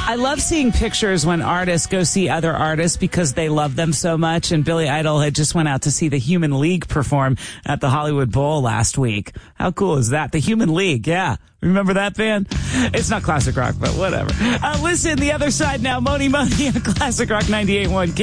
I love seeing pictures when artists go see other artists because they love them so much. And Billy Idol had just went out to see the Human League perform at the Hollywood Bowl last week. How cool is that? The Human League, yeah. Remember that band? It's not classic rock, but whatever. Listen, the other side now, Moni Moni on Classic Rock 98.1.